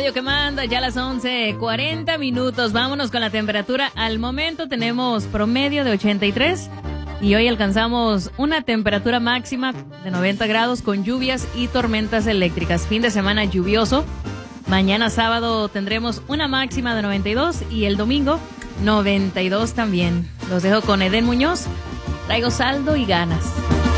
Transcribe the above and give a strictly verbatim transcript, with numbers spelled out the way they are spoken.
radio que manda, ya a las once cuarenta minutos. Vámonos con la temperatura. Al momento tenemos promedio de ochenta y tres y hoy alcanzamos una temperatura máxima de noventa grados con lluvias y tormentas eléctricas. Fin de semana lluvioso. Mañana sábado tendremos una máxima de noventa y dos y el domingo noventa y dos también. Los dejo con Eden Muñoz. Traigo saldo y ganas.